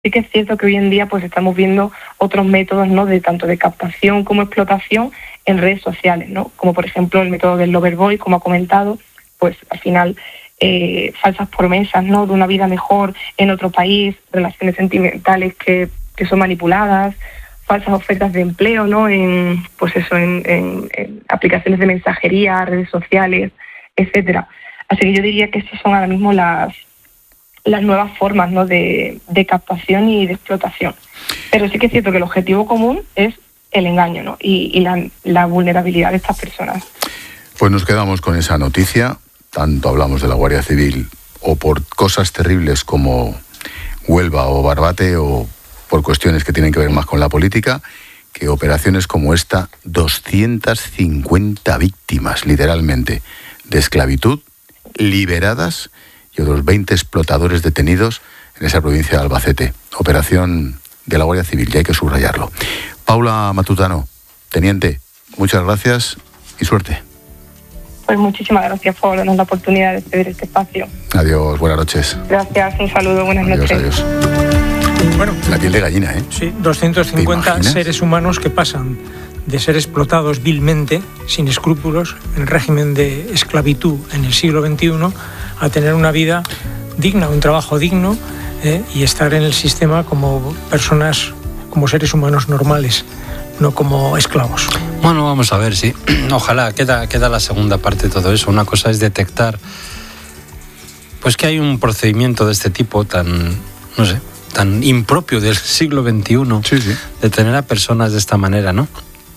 Sí que es cierto que hoy en día pues estamos viendo otros métodos, ¿no?, de tanto de captación como explotación en redes sociales, ¿no? Como por ejemplo el método del Loverboy, como ha comentado, pues al final falsas promesas, ¿no?, de una vida mejor en otro país, relaciones sentimentales que son manipuladas, falsas ofertas de empleo, ¿no?, en aplicaciones de mensajería, redes sociales, etcétera. Así que yo diría que estas son ahora mismo las nuevas formas, ¿no?, de captación y de explotación. Pero sí que es cierto que el objetivo común es el engaño, ¿no?, y la vulnerabilidad de estas personas. Pues nos quedamos con esa noticia. Tanto hablamos de la Guardia Civil o por cosas terribles como Huelva o Barbate, o por cuestiones que tienen que ver más con la política, que operaciones como esta, 250 víctimas, literalmente, de esclavitud, liberadas, y otros 20 explotadores detenidos en esa provincia de Albacete. Operación de la Guardia Civil, y hay que subrayarlo. Paula Matutano, teniente, muchas gracias y suerte. Pues muchísimas gracias por darnos la oportunidad de ceder este espacio. Adiós, buenas noches. Gracias, un saludo, buenas noches. Adiós. Bueno, la piel de gallina, ¿eh? Sí, 250 seres humanos que pasan de ser explotados vilmente, sin escrúpulos, en régimen de esclavitud en el siglo XXI, a tener una vida digna, un trabajo digno, y estar en el sistema como personas, como seres humanos normales, no como esclavos. Bueno, vamos a ver, sí. Ojalá, queda la segunda parte de todo eso. Una cosa es detectar pues que hay un procedimiento de este tipo tan impropio del siglo XXI, sí. De tener a personas de esta manera, ¿no?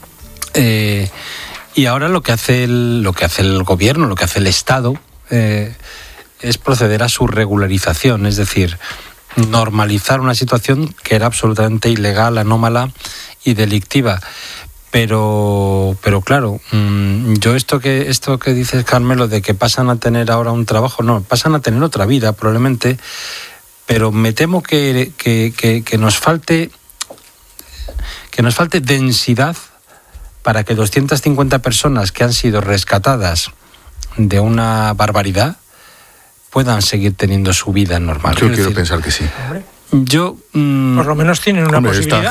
Y ahora lo que hace el gobierno, lo que hace el Estado, es proceder a su regularización, es decir, normalizar una situación que era absolutamente ilegal, anómala y delictiva. Pero claro, yo esto que dices, Carmelo, de que pasan a tener ahora un trabajo, no, pasan a tener otra vida probablemente, pero me temo que nos falte densidad para que 250 personas que han sido rescatadas de una barbaridad puedan seguir teniendo su vida normal. Yo quiero pensar que sí. Yo por lo menos tienen una posibilidad.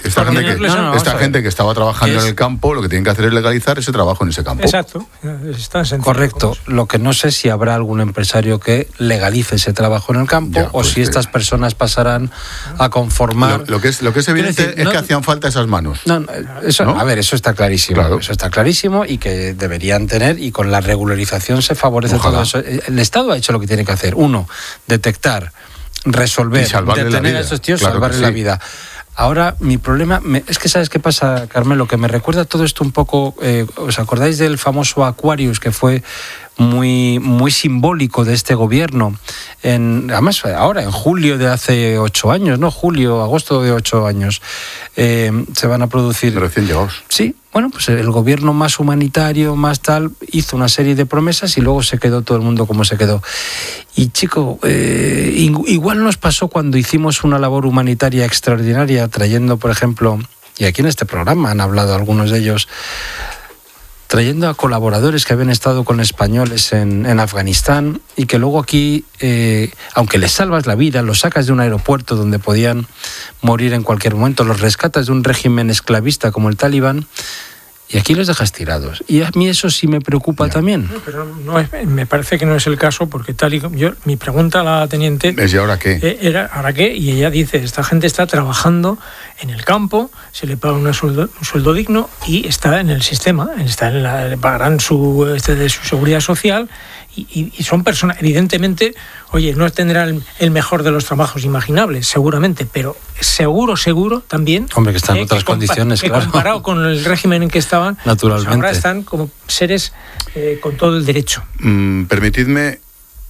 Esta gente que estaba trabajando en el campo, lo que tienen que hacer es legalizar ese trabajo en ese campo. Exacto. Correcto. Lo que no sé si habrá algún empresario que legalice ese trabajo en el campo, o si estas personas pasarán a conformar. Lo que es evidente es que hacían falta esas manos. Eso, ¿no? A ver, eso está clarísimo. Claro. Eso está clarísimo y que deberían tener, y con la regularización se favorece todo eso. El Estado ha hecho lo que tiene que hacer. uno, detectar, resolver, detener a esos tíos, salvarle la vida. Ahora, mi problema es que, ¿sabes qué pasa, Carmelo? Que me recuerda todo esto un poco. ¿Os acordáis del famoso Aquarius, que fue muy, muy simbólico de este gobierno? Además, ahora, en julio de hace 8 años, ¿no? Agosto de 8 años, se van a producir. Recién llegados. Sí. Bueno, pues el gobierno más humanitario, más tal, hizo una serie de promesas y luego se quedó todo el mundo como se quedó. Y chico, igual nos pasó cuando hicimos una labor humanitaria extraordinaria, trayendo, por ejemplo, y aquí en este programa han hablado algunos de ellos, trayendo a colaboradores que habían estado con españoles en Afganistán, y que luego aquí, aunque les salvas la vida, los sacas de un aeropuerto donde podían morir en cualquier momento, los rescatas de un régimen esclavista como el Talibán, y aquí los dejas tirados. Y a mí eso sí me preocupa también. Pero me parece que no es el caso, porque mi pregunta a la teniente es: ¿y ahora qué? Era ¿ahora qué? Y ella dice, esta gente está trabajando en el campo, se le paga un sueldo digno y está en el sistema, le pagarán su seguridad social, y son personas, evidentemente, oye, no tendrán el mejor de los trabajos imaginables, seguramente, pero seguro también. Hombre, que están en otras condiciones, claro. Comparado con el régimen en que estaban, naturalmente, pues ahora están como seres con todo el derecho. Permitidme,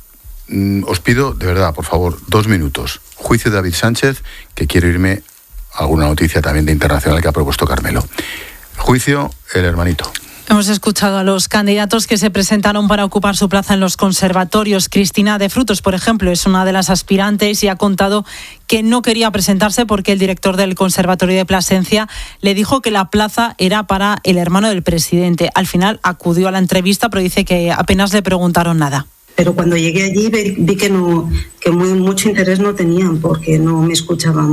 os pido, de verdad, por favor, 2 minutos. Juicio de David Sánchez, que quiero irme a alguna noticia también de internacional que ha propuesto Carmelo. Juicio, el hermanito. Hemos escuchado a los candidatos que se presentaron para ocupar su plaza en los conservatorios. Cristina de Frutos, por ejemplo, es una de las aspirantes y ha contado que no quería presentarse porque el director del Conservatorio de Plasencia le dijo que la plaza era para el hermano del presidente. Al final acudió a la entrevista, pero dice que apenas le preguntaron nada. Pero cuando llegué allí vi que mucho interés no tenían, porque no me escuchaban.